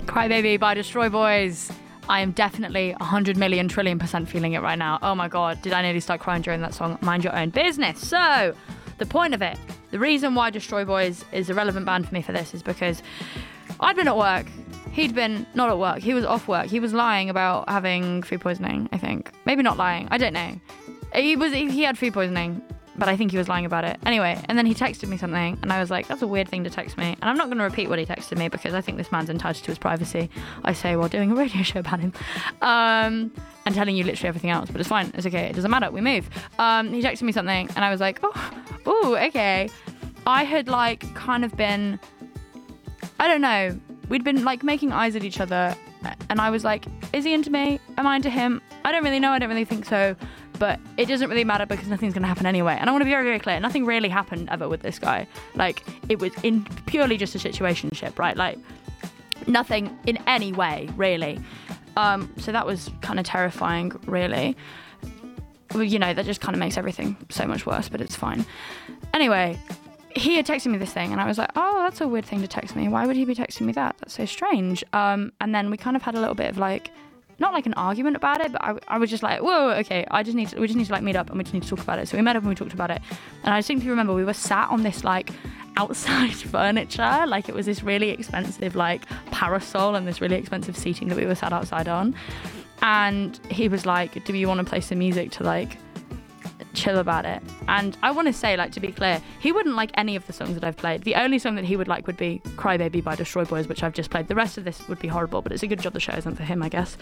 Crybaby by Destroy Boys. I am definitely 100 million trillion% feeling it right now. Oh my God, did I nearly start crying during that song? Mind your own business. So, the point of it, the reason why Destroy Boys is a relevant band for me for this is because I'd been at work. He'd been not at work. He was off work. He was lying about having food poisoning, I think. Maybe not lying. I don't know. He had food poisoning, but I think he was lying about it. Anyway, and then he texted me something, and I was like, that's a weird thing to text me. And I'm not going to repeat what he texted me because I think this man's entitled to his privacy, I say while doing a radio show about him. And telling you literally everything else, but it's fine. It's okay. It doesn't matter. We move. He texted me something, and I was like, oh, okay. I had like kind of been, I don't know, we'd been like making eyes at each other, and I was like, is he into me? Am I into him? I don't really know. I don't really think so. But it doesn't really matter because nothing's going to happen anyway. And I want to be very, very clear. Nothing really happened ever with this guy. Like, it was purely just a situationship, right? Like, nothing in any way, really. So that was kind of terrifying, really. Well, you know, that just kind of makes everything so much worse, but it's fine. Anyway, he had texted me this thing, and I was like, oh, that's a weird thing to text me. Why would he be texting me that? That's so strange. And then we kind of had a little bit of like, not like an argument about it, but I was just like, whoa, okay, we just need to like meet up and we just need to talk about it. So we met up and we talked about it. And I distinctly remember we were sat on this like outside furniture, like it was this really expensive like parasol and this really expensive seating that we were sat outside on. And he was like, do you want to play some music to like chill about it? And I want to say, like, to be clear, he wouldn't like any of the songs that I've played. The only song that he would like would be Crybaby by Destroy Boys, which I've just played. The rest of this would be horrible, but it's a good job the show isn't for him, I guess.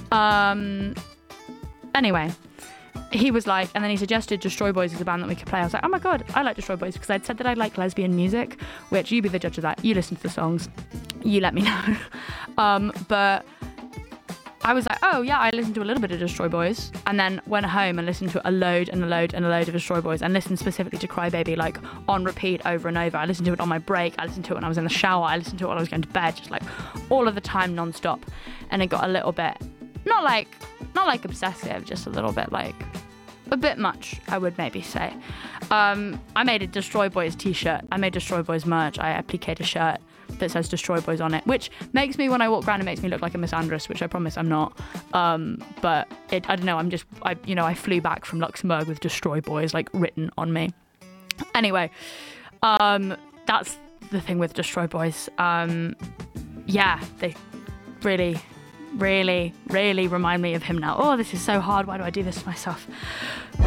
Anyway, he was like, and then he suggested Destroy Boys as a band that we could play. I was like, oh my God, I like Destroy Boys, because I'd said that I like lesbian music, which you be the judge of that. You listen to the songs, you let me know. But I was like, oh yeah, I listened to a little bit of Destroy Boys, and then went home and listened to a load of Destroy Boys, and listened specifically to Crybaby like on repeat over and over. I listened to it on my break, I listened to it when I was in the shower, I listened to it when I was going to bed, just like all of the time non-stop. And it got a little bit, not like obsessive, just a little bit like, a bit much, I would maybe say. I made a Destroy Boys t-shirt, I made Destroy Boys merch, I appliqued a shirt that says Destroy Boys on it, which makes me, when I walk around, it makes me look like a misandrist, which I promise I'm not. But I don't know, I flew back from Luxembourg with Destroy Boys like written on me. Anyway, that's the thing with Destroy Boys. Yeah, they really, really, really remind me of him now. Oh, this is so hard. Why do I do this to myself?